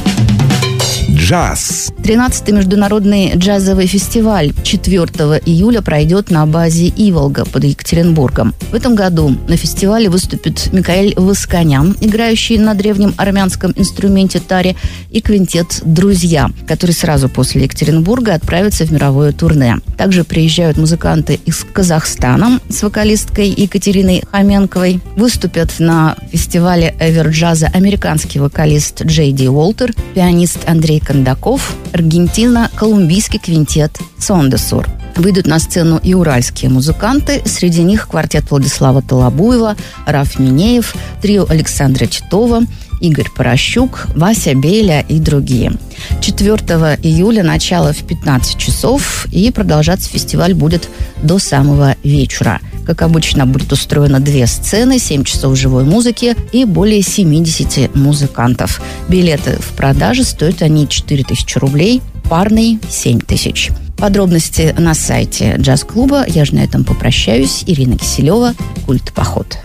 Джаз. 13-й международный джазовый фестиваль 4 июля пройдет на базе Иволга под Екатеринбургом. В этом году на фестивале выступит Микаэль Васканян, играющий на древнем армянском инструменте таре, и квинтет «Друзья», который сразу после Екатеринбурга отправится в мировое турне. Также приезжают музыканты из Казахстана с вокалисткой Екатериной Хоменковой. Выступят на фестивале эверджаза американский вокалист Джей Ди Уолтер, пианист Андрей Константинов Кондаков, аргентино-колумбийский квинтет «Сондесур». Выйдут на сцену и уральские музыканты. Среди них квартет Владислава Толобуева, Раф Минеев, трио Александра Титова, Игорь Порощук, Вася Беля и другие. 4 июля начало в 15 часов, и продолжаться фестиваль будет до самого вечера. Как обычно, будет устроено 2 сцены, 7 часов живой музыки и более 70 музыкантов. Билеты в продаже, стоят они 4000 рублей, парный 7000. Подробности на сайте джаз-клуба. Я же на этом попрощаюсь. Ирина Киселева, «Культ Поход».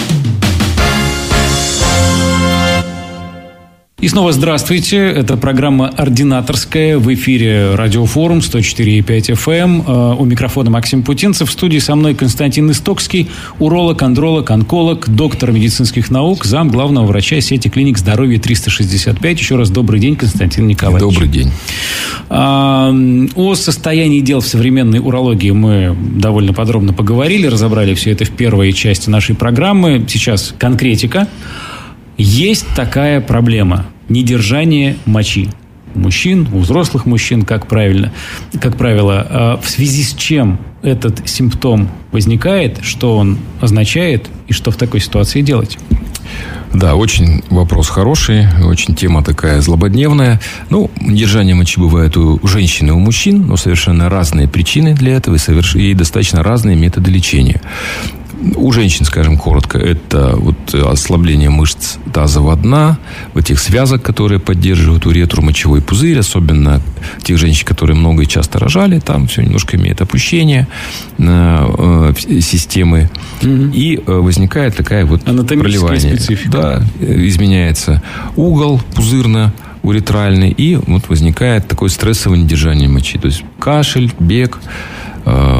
И снова здравствуйте. Это программа «Ординаторская». В эфире Радиофорум 104,5 FM. У микрофона Максим Путинцев. В студии со мной Константин Истокский, уролог, андролог, онколог, доктор медицинских наук, зам главного врача сети клиник «Здоровье 365». Еще раз добрый день, Константин Николаевич. Добрый день. О состоянии дел в современной урологии мы довольно подробно поговорили, разобрали все это в первой части нашей программы. Сейчас конкретика. Есть такая проблема – недержание мочи. У мужчин, у взрослых мужчин, как правило. В связи с чем этот симптом возникает, что он означает и что в такой ситуации делать? Да, очень вопрос хороший, очень тема такая злободневная. Недержание мочи бывает у женщин и у мужчин, но совершенно разные причины для этого и достаточно разные методы лечения. У женщин, скажем коротко, это ослабление мышц тазового дна, этих связок, которые поддерживают уретру, мочевой пузырь, особенно тех женщин, которые много и часто рожали, там все немножко имеет опущение системы, и возникает такая проливание. Специфика. Да, изменяется угол пузырно-уретральный, и возникает такое стрессовое недержание мочи, то есть кашель, бег,